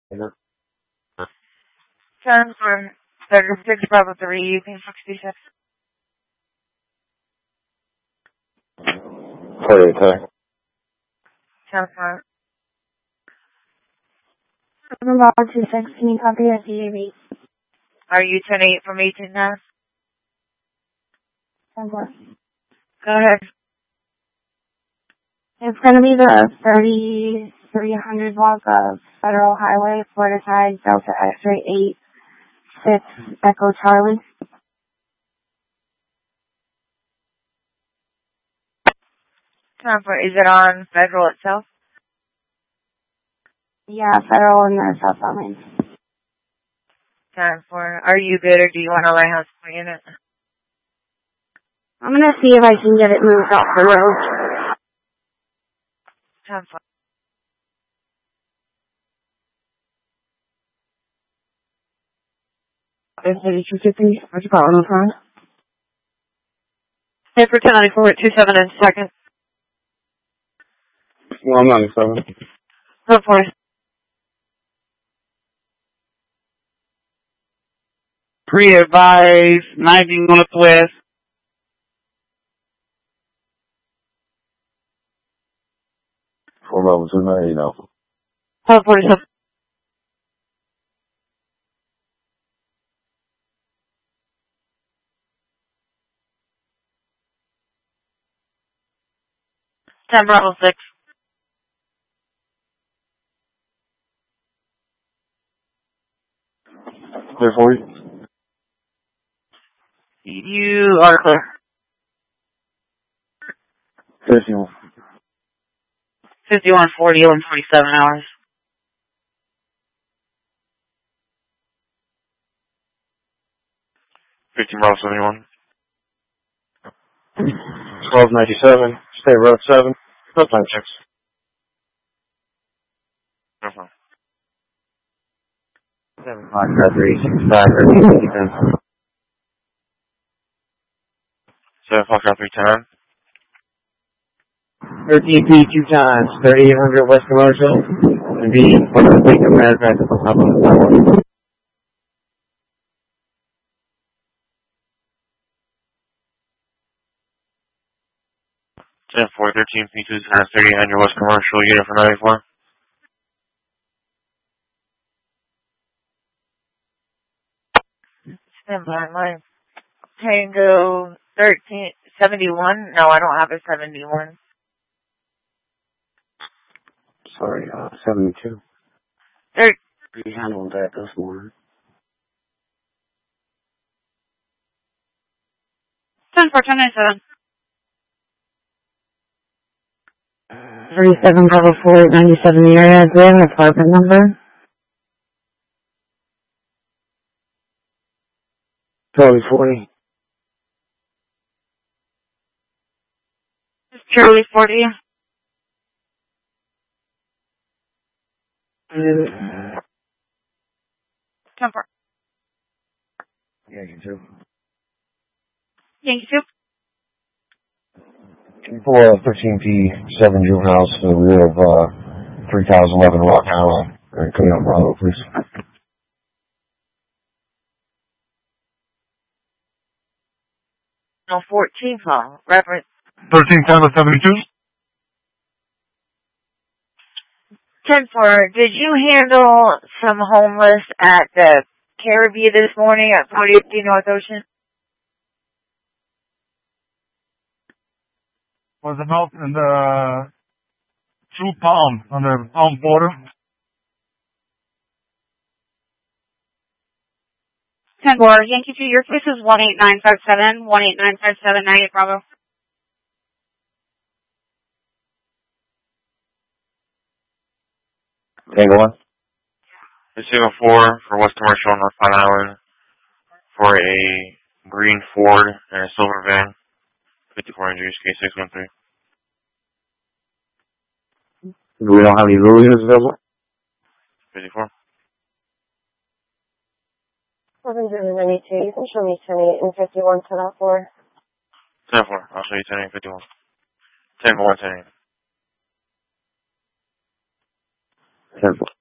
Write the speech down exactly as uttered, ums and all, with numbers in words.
ten for thirty-six, Bravo three, P sixty-six. Sorry, sorry. ten for. Bravo two six, can you copy us, D A B? Are you ten eight from eighteen now? ten four. Go ahead. It's going to be the thirty-three hundred block of Federal Highway, Florida side, Delta X-ray eight six Echo Charlie. ten four. Is it on Federal itself? Yeah, Federal and the South Lane. ten four. Are you good or do you want a lighthouse for unit? I'm going to see if I can get it moved off the road. ten four. Is it two fifty? What's your call on the phone? Hey, for ten ninety-four at two seven and second. one ninety-seven. ten four. Pre-advise, ninety Northwest. four levels two ninety, no. ten forty-seven. ten Bravo six. Clear for you? You are clear. fifty-one. fifty-one forty, eleven forty-seven hours. fifteen Bravo seventy-one. twelve ninety-seven. State Road seven. No time checks. No problem. seven five three six five thirteen ten. seven five three ten. thirteen P two times. thirty-eight hundred West Commercial. And B. What's the big command practice on top of the platform? ten four thirteen P two times. thirty-eight hundred West Commercial. Unit for ninety-four. Stand by line. Tango thirteen seventy-one. No, I don't have a seventy-one. Sorry, uh, seventy-two. Thir- We handled that this morning. ten four ten ninety-seven. thirty-seven Bravo four ninety-seven area. Do you have an apartment number? Charlie forty. Charlie forty. ten four. Yankee two. Yankee two. For thirteen P seven juveniles to the rear of uh, three thousand eleven Rock Highway. And clean up Bravo, please. No, fourteen call. Reference. thirteen Tango seventy-two. ten four. Did you handle some homeless at the Caribbean this morning at forty fifty North Ocean? Was about in the True Palm, on the Palm border. ten four, Yankee two, your case is one eight nine five seven, one eight nine five seven, ninety-eight Bravo. Tango one. Signal four for West Commercial on North Pine Island for a green Ford and a silver van. fifty-four injuries, case six one three. We don't have any Lulu units available? fifty-four. seven zero ninety-two. You can show me ten eight and fifty-one to that floor. ten four. I'll show you ten eight fifty-one. ten four, ten eight. ten four.